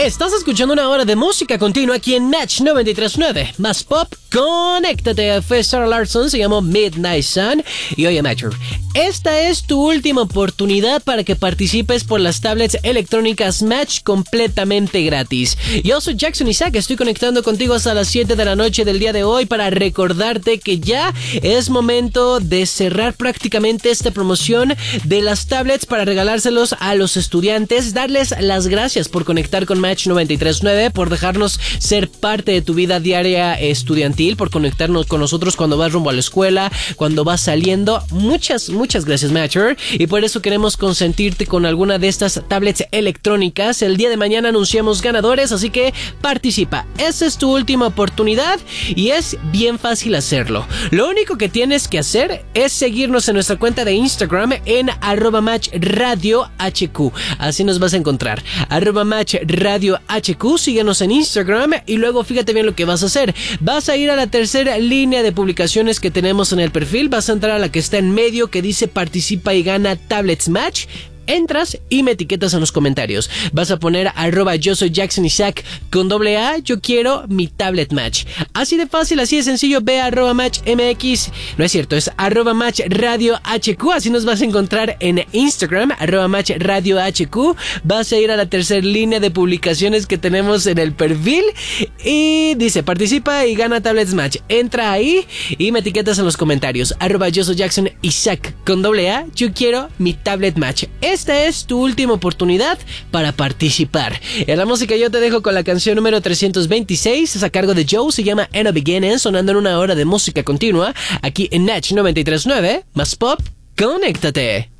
Estás escuchando una hora de música continua aquí en Match 93.9. Más pop, conéctate. Fue Sarah Larsson, se llamó Midnight Sun. Y oye, Matcher, esta es tu última oportunidad para que participes por las tablets electrónicas Match completamente gratis. Yo soy Jackson Isaac, estoy conectando contigo hasta las 7 de la noche del día de hoy para recordarte que ya es momento de cerrar prácticamente esta promoción de las tablets para regalárselos a los estudiantes, darles las gracias por conectar con Match 93.9, por dejarnos ser parte de tu vida diaria estudiantil, por conectarnos con nosotros cuando vas rumbo a la escuela, cuando vas saliendo. Muchas gracias, Matcher, y por eso queremos consentirte con alguna de estas tablets electrónicas. El día de mañana anunciamos ganadores, así que participa. Esa es tu última oportunidad y es bien fácil hacerlo. Lo único que tienes que hacer es seguirnos en nuestra cuenta de Instagram en @matchradiohq. Así nos vas a encontrar. @matchradiohq. Síguenos en Instagram y luego fíjate bien lo que vas a hacer. Vas a ir a la tercera línea de publicaciones que tenemos en el perfil. Vas a entrar a la que está en medio que dice participa y gana tablets Match. Entras y me etiquetas en los comentarios. Vas a poner @yo soy Jackson Isaac con AA. Yo quiero mi tablet Match. Así de fácil, así de sencillo. Ve a @matchmx. No es cierto, es @matchradiohq. Así nos vas a encontrar en Instagram, @matchradiohq. Vas a ir a la tercera línea de publicaciones que tenemos en el perfil y dice participa y gana tablets Match. Entra ahí y me etiquetas en los comentarios. @yo soy Jackson Isaac con AA. Yo quiero mi tablet Match. Esta es tu última oportunidad para participar. En la música yo te dejo con la canción número 326, es a cargo de Joe, se llama In a Beginning, sonando en una hora de música continua, aquí en Match 93.9, más pop, conéctate.